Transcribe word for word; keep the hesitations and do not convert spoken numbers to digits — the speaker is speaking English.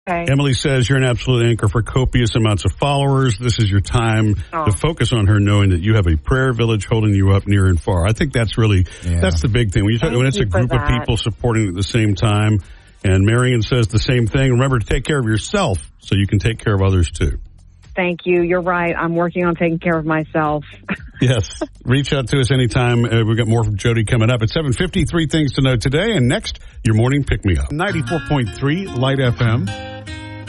Okay. Emily says you're an absolute anchor for copious amounts of followers. This is your time Oh. to focus on her, knowing that you have a prayer village holding you up near and far. I think that's really, Yeah. that's the big thing. When, you talk, Thank when it's you a for group of that. people supporting at the same time, and Marion says the same thing, remember to take care of yourself so you can take care of others too. Thank you. You're right. I'm working on taking care of myself. Yes. Reach out to us anytime. Uh, we've got more from Jody coming up at seven fifty. Three things to know today. And next, your morning pick-me-up. ninety-four point three Light F M.